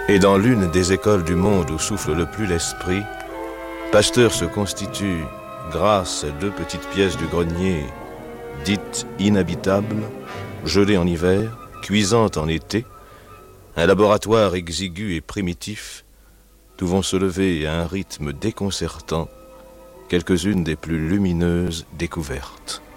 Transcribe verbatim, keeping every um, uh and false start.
Et dans l'une des écoles du monde où souffle le plus l'esprit, Pasteur se constitue, grâce à deux petites pièces du grenier, dites inhabitables, gelées en hiver, cuisantes en été, un laboratoire exigu et primitif, d'où vont se lever à un rythme déconcertant quelques-unes des plus lumineuses découvertes.